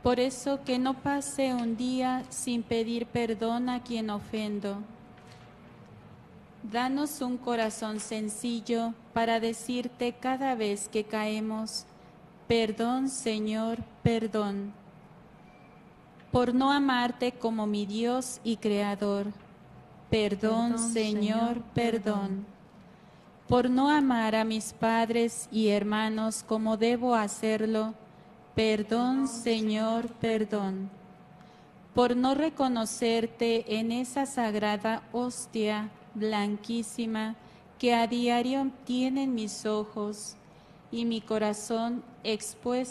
Por eso que no pase un día sin pedir perdón a quien ofendo. Danos un corazón sencillo para decirte cada vez que caemos, perdón, Señor, perdón. Por no amarte como mi Dios y Creador, perdón, Señor, perdón. Por no amar a mis padres y hermanos como debo hacerlo, perdón, Señor, perdón. Por no reconocerte en esa sagrada hostia blanquísima que a diario tienen mis ojos y mi corazón expuesto